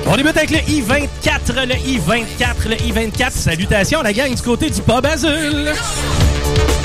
On débute avec le I-24, le I-24. Salutations à la gang du côté du Pub Azul.